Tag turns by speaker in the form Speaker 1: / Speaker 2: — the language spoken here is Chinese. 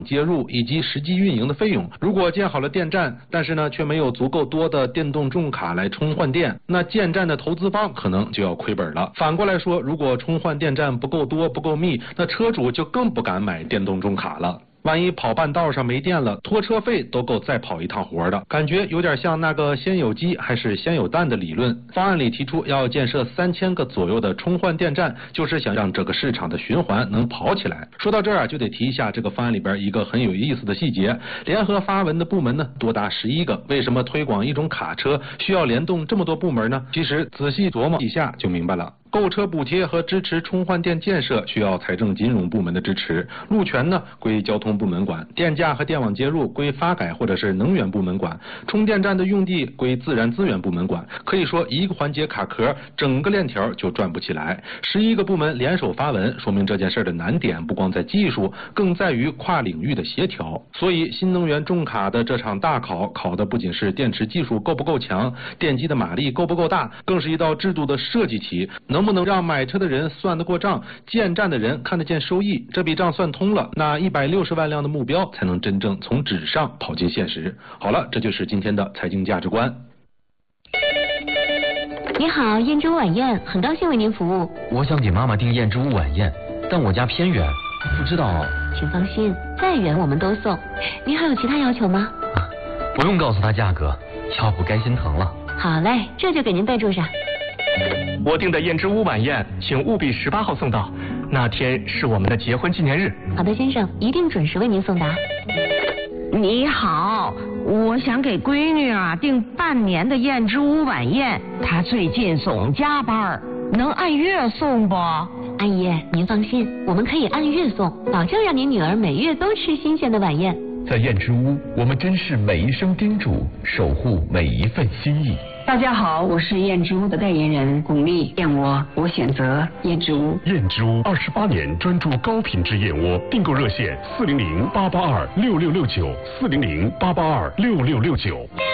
Speaker 1: 接入以及实际运营的费用。如果建好了电站，但是呢却没有足够多的电动重卡来充换电，那建站的投资方可能就要亏本了。反过来说，如果充换电站不够多不够密，那车主就更不敢买电动重卡了。万一跑半道上没电了，拖车费都够再跑一趟活的，感觉有点像那个先有鸡还是先有蛋的理论。方案里提出要建设3000个左右的充换电站，就是想让这个市场的循环能跑起来。说到这儿啊，就得提一下这个方案里边一个很有意思的细节，联合发文的部门呢多达11个，为什么推广一种卡车需要联动这么多部门呢？其实仔细琢磨一下就明白了。购车补贴和支持充换电建设需要财政金融部门的支持，路权呢归交通部门管，电价和电网接入归发改或者是能源部门管，充电站的用地归自然资源部门管。可以说一个环节卡壳，整个链条就转不起来。11个部门联手发文，说明这件事的难点不光在技术，更在于跨领域的协调。所以新能源重卡的这场大考，考的不仅是电池技术够不够强，电机的马力够不够大，更是一道制度的设计题。能不能让买车的人算得过账，建站的人看得见收益？这笔账算通了，那160万辆的目标才能真正从纸上跑进现实。好了，这就是今天的财经价值观。
Speaker 2: 你好，燕之屋晚宴，很高兴为您服务。
Speaker 3: 我想给妈妈订燕之屋晚宴，但我家偏远，不知道。
Speaker 2: 请放心，再远我们都送。您还有其他要求吗？
Speaker 3: 不用告诉她价格，要不该心疼了。
Speaker 2: 好嘞，这就给您备注上。
Speaker 4: 我订的燕之屋晚宴，请务必18号送到，那天是我们的结婚纪念日。
Speaker 2: 好的，先生，一定准时为您送达。
Speaker 5: 你好，我想给闺女订半年的燕之屋晚宴，她最近总加班，能按月送不？
Speaker 2: 阿姨，您放心，我们可以按月送，保证让您女儿每月都吃新鲜的晚宴。
Speaker 6: 在燕之屋，我们珍视每一声叮嘱，守护每一份心意。
Speaker 7: 大家好，我是燕之屋的代言人巩俐，燕窝我选择燕之屋。
Speaker 6: 燕之屋28年专注高品质燕窝，订购热线400-882-6669，400-882-6669。